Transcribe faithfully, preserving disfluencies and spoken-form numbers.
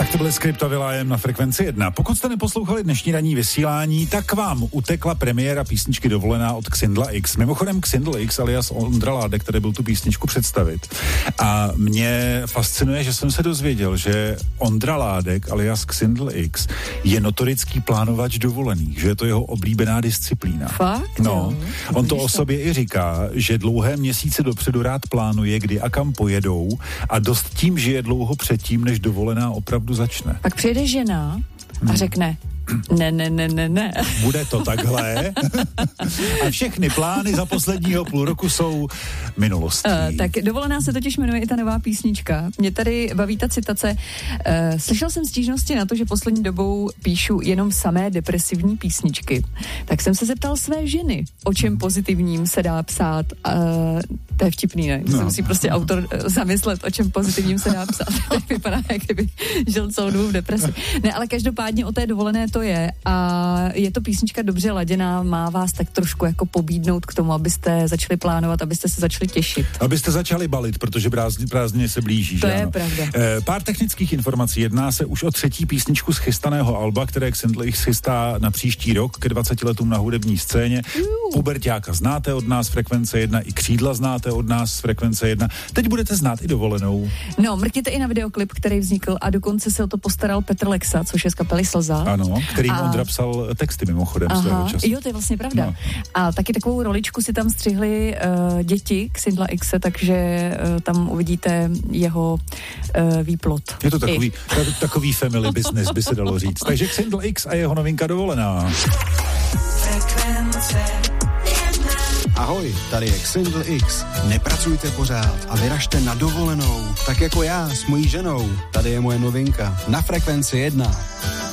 Tak to byl Skripta Villajem na Frekvenci jedna. Pokud jste neposlouchali dnešní ranní vysílání, tak vám utekla premiéra písničky Dovolená od Xindla X. Mimochodem Xindl X alias Ondra Ládek, který byl tu písničku představit. A mě fascinuje, že jsem se dozvěděl, že Ondra Ládek alias Xindl X je notorický plánovač dovolených, že je to jeho oblíbená disciplína. Fakt? No, jo. on to o sobě i říká, že dlouhé měsíce dopředu rád plánuje, kdy a kam pojedou a dost tím žije dlouho předtím, než dovolená opravdu začne. Pak přijede žena a řekne, ne, ne, ne, ne, ne. Bude to takhle. A všechny plány za posledního půl roku jsou minulostí. Uh, tak Dovolená se totiž jmenuje i ta nová písnička. Mě tady baví ta citace. Uh, slyšel jsem stížnosti na to, že poslední dobou píšu jenom samé depresivní písničky. Tak jsem se zeptal své ženy, o čem pozitivním se dá psát. Uh, to je vtipný, ne? No. Se musí prostě autor uh, zamyslet, o čem pozitivním se dá psát. To vypadá, jak kdyby žil celou dobu v depresi. Ne, ale každopádně o té dovolené to je a je to písnička dobře laděná, má vás tak trošku jako pobídnout k tomu, abyste začali plánovat, abyste se začali těšit. Abyste začali balit, protože prázdniny, prázdniny se blíží. To že je ano? pravda. E, pár technických informací. Jedná se už o třetí písničku z chystaného alba, které Xindl X chystá na příští rok ke dvaceti letům na hudební scéně. Uh. Puberťáka znáte od nás Frekvence jedna, i Křídla znáte od nás Frekvence jedna. Teď budete znát i Dovolenou. No, mrkněte i na videoklip, který vznikl a dokonce se o to postaral Petr Lexa, což je z kapely Slza. Ano, kterým a... Ondra psal texty mimochodem Aha, svého času. Jo, to je vlastně pravda. No. A taky takovou roličku si tam střihli uh, děti Xindla X, takže uh, tam uvidíte jeho uh, výplod. Je to takový, t- takový family business, by se dalo říct. Takže Xindl X a jeho novinka Dovolená. Frekvence. Ahoj, tady je Xindl X. Nepracujte pořád a vyražte na dovolenou. Tak jako já s mojí ženou. Tady je moje novinka na Frekvenci jedna.